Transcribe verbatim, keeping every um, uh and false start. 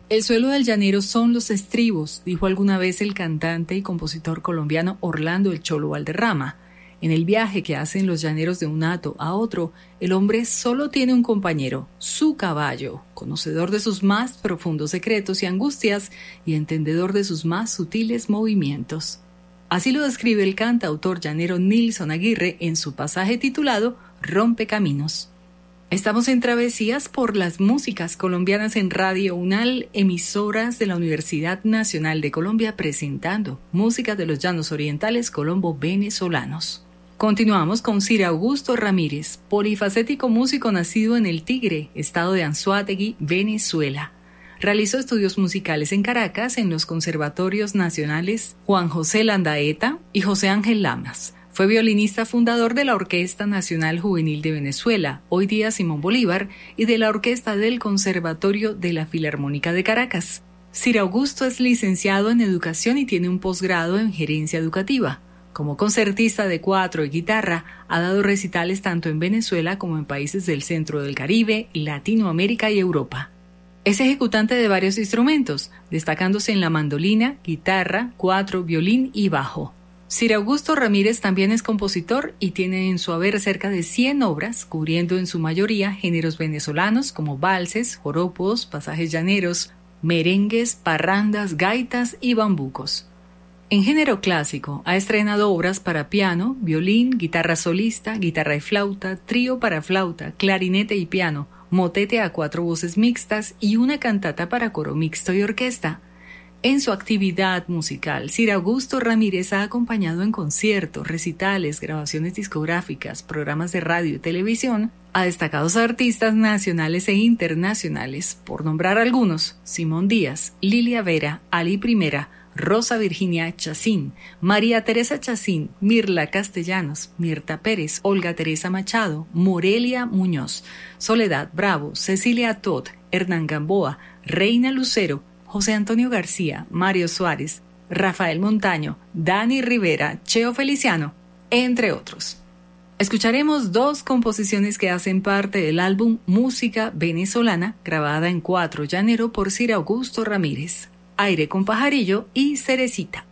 El suelo del llanero son los estribos, dijo alguna vez el cantante y compositor colombiano Orlando El Cholo Valderrama. En el viaje que hacen los llaneros de un hato a otro, el hombre solo tiene un compañero, su caballo, conocedor de sus más profundos secretos y angustias y entendedor de sus más sutiles movimientos. Así lo describe el cantautor llanero Nilson Aguirre en su pasaje titulado Rompecaminos. Estamos en Travesías por las músicas colombianas en Radio UNAL, emisoras de la Universidad Nacional de Colombia, presentando música de los llanos orientales colombo-venezolanos. Continuamos con Sir Augusto Ramírez, polifacético músico nacido en El Tigre, estado de Anzoátegui, Venezuela. Realizó estudios musicales en Caracas en los conservatorios nacionales Juan José Landaeta y José Ángel Lamas. Fue violinista fundador de la Orquesta Nacional Juvenil de Venezuela, hoy día Simón Bolívar, y de la Orquesta del Conservatorio de la Filarmónica de Caracas. Sir Augusto es licenciado en Educación y tiene un posgrado en Gerencia Educativa. Como concertista de cuatro y guitarra, ha dado recitales tanto en Venezuela como en países del centro del Caribe, Latinoamérica y Europa. Es ejecutante de varios instrumentos, destacándose en la mandolina, guitarra, cuatro, violín y bajo. Sir Augusto Ramírez también es compositor y tiene en su haber cerca de cien obras, cubriendo en su mayoría géneros venezolanos como valses, joropos, pasajes llaneros, merengues, parrandas, gaitas y bambucos. En género clásico, ha estrenado obras para piano, violín, guitarra solista, guitarra y flauta, trío para flauta, clarinete y piano, motete a cuatro voces mixtas y una cantata para coro mixto y orquesta. En su actividad musical, Sir Augusto Ramírez ha acompañado en conciertos, recitales, grabaciones discográficas, programas de radio y televisión a destacados artistas nacionales e internacionales, por nombrar algunos: Simón Díaz, Lilia Vera, Ali Primera, Rosa Virginia Chacín, María Teresa Chacín, Mirla Castellanos, Mirta Pérez, Olga Teresa Machado, Morelia Muñoz, Soledad Bravo, Cecilia Todd, Hernán Gamboa, Reina Lucero, José Antonio García, Mario Suárez, Rafael Montaño, Dani Rivera, Cheo Feliciano, entre otros. Escucharemos dos composiciones que hacen parte del álbum Música Venezolana, grabada en cuatro llanero por Sir Augusto Ramírez: Aire con Pajarillo y Cerecita.